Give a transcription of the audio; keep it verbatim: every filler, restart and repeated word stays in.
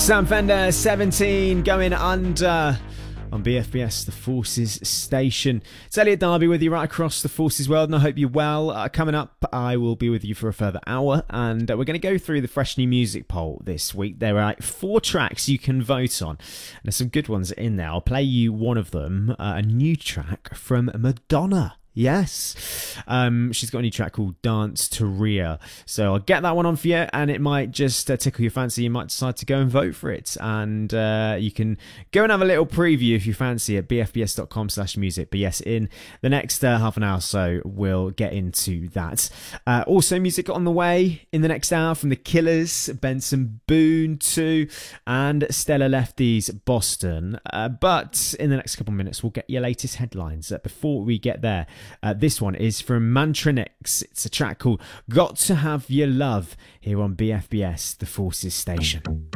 Sam Fender, seventeen, going under on B F B S, the Forces Station. It's Elliot Darby with you right across the Forces world, and I hope you're well. Uh, coming up, I will be with you for a further hour, and uh, we're going to go through the Fresh New Music poll this week. There are four tracks you can vote on, and there's some good ones in there. I'll play you one of them, uh, a new track from Madonna. Yes, um, she's got a new track called Dance to Rhea. So I'll get that one on for you, and it might just uh, tickle your fancy. You might decide to go and vote for it, and uh, you can go and have a little preview if you fancy at b f b s dot com slash music. But yes, in the next uh, half an hour or so, we'll get into that. Uh, also, music on the way in the next hour from The Killers, Benson Boone too, and Stella Lefty's Boston. Uh, but in the next couple of minutes, we'll get your latest headlines. Uh, before we get there, Uh, this one is from Mantronix. It's a track called Got to Have Your Love here on B F B S, the Forces Station.